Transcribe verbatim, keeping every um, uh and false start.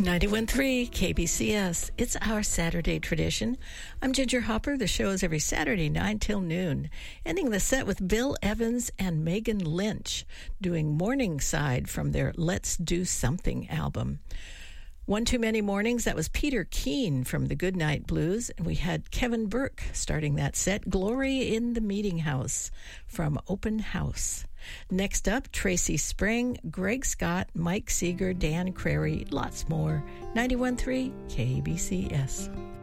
ninety-one point three K B C S. It's our Saturday tradition. I'm Ginger Hopper. The show is every Saturday, nine till noon. Ending the set with Bill Evans and Megan Lynch doing Morningside from their Let's Do Something album. One Too Many Mornings, that was Peter Keane from the Goodnight Blues. And we had Kevin Burke starting that set, Glory in the Meeting House from Open House. Next up, Tracy Spring, Greg Scott, Mike Seeger, Dan Crary, lots more. ninety-one point three K B C S.